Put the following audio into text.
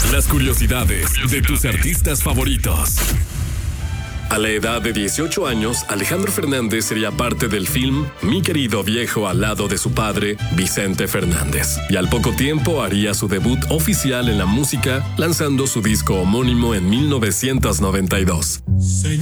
Las curiosidades de tus artistas favoritos. A la edad de 18 años, Alejandro Fernández sería parte del film Mi querido viejo al lado de su padre, Vicente Fernández. Y al poco tiempo haría su debut oficial en la música, lanzando su disco homónimo en 1992.